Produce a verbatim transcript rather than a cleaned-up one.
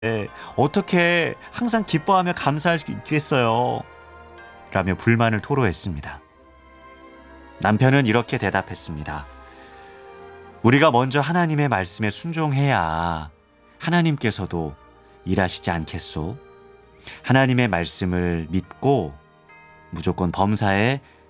어떻게 항상 기뻐하며 감사할 수 있겠어요? 라며 불만을 토로했습니다. 남편은 이렇게 대답했습니다. 우리가 먼저 하나님의 말씀에 순종해야 하나님께서도 일하시지 않겠소? 하나님의 말씀을 믿고 무조건 범사에